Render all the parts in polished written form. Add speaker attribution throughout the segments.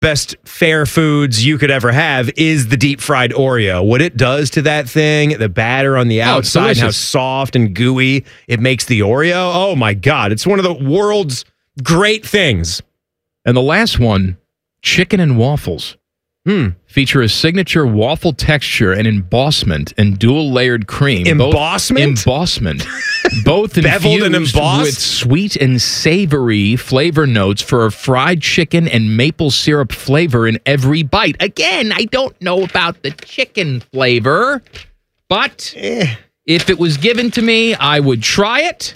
Speaker 1: best fair foods you could ever have is the deep fried Oreo. What it does to that thing, the batter on the outside, how soft and gooey it makes the Oreo. Oh my God. It's one of the world's great things.
Speaker 2: And the last one, chicken and waffles. Feature a signature waffle texture and embossment and dual layered cream.
Speaker 1: Embossment?
Speaker 2: Both
Speaker 1: beveled and
Speaker 2: infused
Speaker 1: embossed
Speaker 2: with sweet and savory flavor notes for a fried chicken and maple syrup flavor in every bite. Again, I don't know about the chicken flavor, but if it was given to me, I would try it.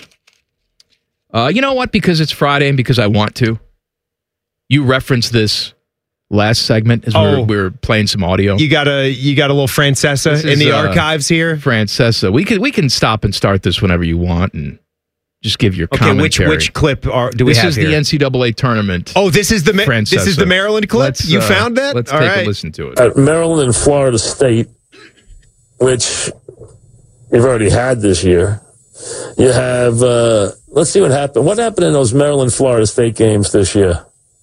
Speaker 2: You know what? Because it's Friday and because I want to. You referenced this last segment as we were playing some audio.
Speaker 1: You got a little Francesa in the archives here?
Speaker 2: Francesa. We can stop and start this whenever you want and just give your commentary.
Speaker 1: Which clip do we have here?
Speaker 2: This is the NCAA tournament.
Speaker 1: Oh, this is the Maryland clip? You found that?
Speaker 2: Let's take a listen to it.
Speaker 3: At Maryland and Florida State, which you've already had this year, you have, let's see what happened. What happened in those Maryland-Florida State games this year?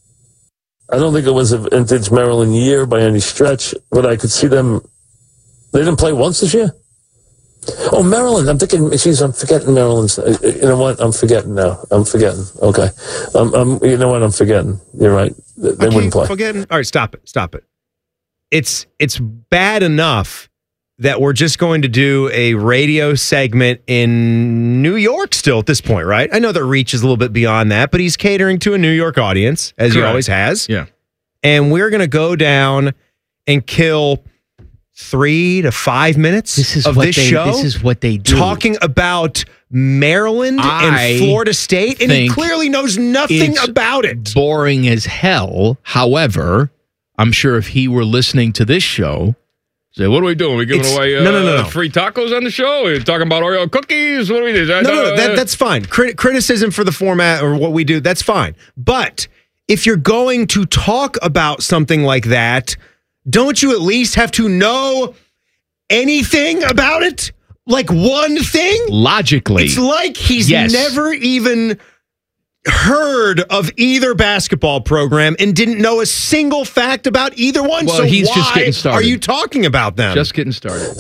Speaker 3: I don't think it was a vintage Maryland year by any stretch, but I could see them. They didn't play once this year? Oh, Maryland. I'm forgetting Maryland's. You know what? I'm forgetting now. I'm forgetting. Okay. You know what? I'm forgetting. You're right. They wouldn't play.
Speaker 1: Forgetting. All right, stop it. It's bad enough that we're just going to do a radio segment in New York still at this point, right? I know the reach is a little bit beyond that, but he's catering to a New York audience, as he always has.
Speaker 2: Yeah.
Speaker 1: And we're going to go down and kill 3 to 5 minutes of this show.
Speaker 2: This is what they do.
Speaker 1: Talking about Maryland and Florida State, and he clearly knows nothing about it.
Speaker 2: Boring as hell. However, I'm sure if he were listening to this show, say, what are we doing? Are we giving away
Speaker 1: no.
Speaker 2: free tacos on the show? Are you talking about Oreo cookies? What do we do?
Speaker 1: No, that's fine. Criticism for the format or what we do, that's fine. But if you're going to talk about something like that, don't you at least have to know anything about it? Like one thing?
Speaker 2: Logically.
Speaker 1: It's like he's never even heard of either basketball program and didn't know a single fact about either one.
Speaker 2: Well,
Speaker 1: so
Speaker 2: he's
Speaker 1: why
Speaker 2: just getting started.
Speaker 1: Are you talking about them?
Speaker 2: Just getting started.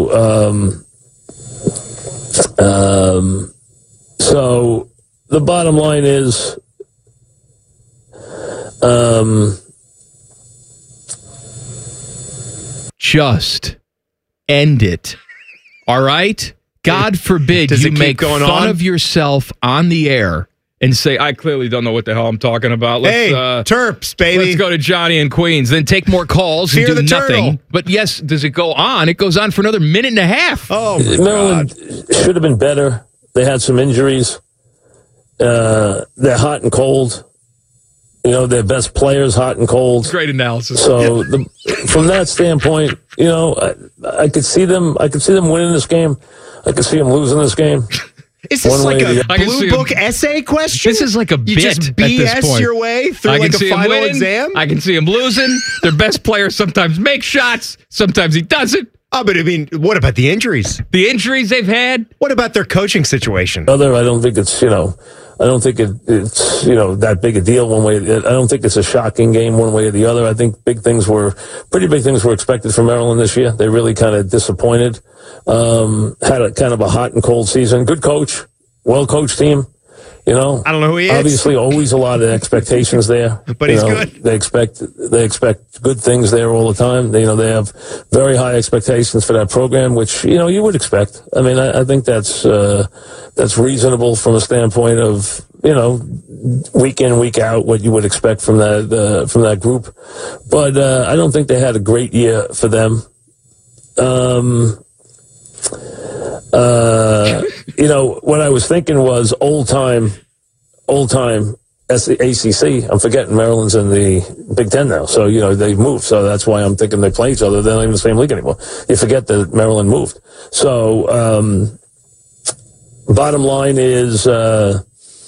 Speaker 3: So the bottom line is,
Speaker 2: just end it. All right? God forbid you make fun of yourself on the air and say, I clearly don't know what the hell I'm talking about.
Speaker 1: Let's, Terps, baby.
Speaker 2: Let's go to Johnny in Queens. Then take more calls and do nothing. Turtle. But yes, does it go on? It goes on for another minute and a half.
Speaker 1: Oh, my
Speaker 3: Maryland should have been better. They had some injuries. They're hot and cold. You know, their best players hot and cold.
Speaker 2: Great analysis.
Speaker 3: So from that standpoint, you know, I could see them winning this game. I could see them losing this game.
Speaker 1: Is this like a blue book essay question?
Speaker 2: This is like a bit.
Speaker 1: You just BS your way through like a final exam?
Speaker 2: I can see him losing. Their best players sometimes make shots. Sometimes he doesn't.
Speaker 1: Oh, but I mean, what about the injuries?
Speaker 2: The injuries they've had?
Speaker 1: What about their coaching situation?
Speaker 3: I don't think it's, I don't think it's that big a deal one way. I don't think it's a shocking game one way or the other. I think pretty big things were expected from Maryland this year. They really kind of disappointed. Had a kind of a hot and cold season. Good coach, well-coached team. I
Speaker 1: don't know who he is.
Speaker 3: Obviously, always a lot of expectations there.
Speaker 1: But he's good.
Speaker 3: They expect good things there all the time. They have very high expectations for that program, which you would expect. I mean, I think that's reasonable from a standpoint of week in, week out, what you would expect from that group. But I don't think they had a great year for them. What I was thinking was old time ACC. I'm forgetting Maryland's in the Big Ten now. So, they've moved. So that's why I'm thinking they play each other. They're not even the same league anymore. You forget that Maryland moved. So, bottom line is, I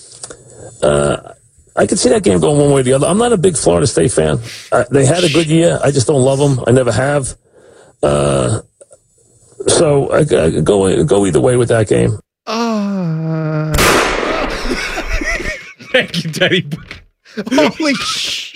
Speaker 3: could see that game going one way or the other. I'm not a big Florida State fan. They had a good year. I just don't love them. I never have. So I go either way with that game.
Speaker 2: Thank you, Teddy.
Speaker 1: Holy shit.